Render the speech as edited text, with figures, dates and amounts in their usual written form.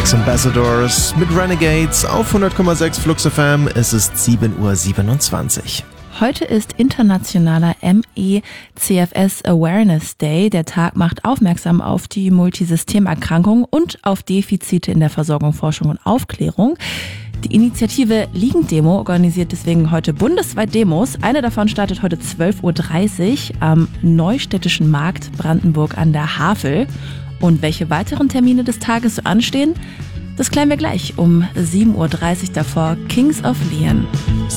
Sex Ambassadors mit Renegades auf 100,6 Flux FM. Es ist 7:27 Uhr. Heute ist internationaler ME/CFS Awareness Day. Der Tag macht aufmerksam auf die Multisystemerkrankung und auf Defizite in der Versorgung, Forschung und Aufklärung. Die Initiative Liegendemo organisiert deswegen heute bundesweit Demos. Eine davon startet heute 12:30 Uhr am Neustädtischen Markt Brandenburg an der Havel. Und welche weiteren Termine des Tages so anstehen, das klären wir gleich um 7:30 Uhr davor. Kings of Leon.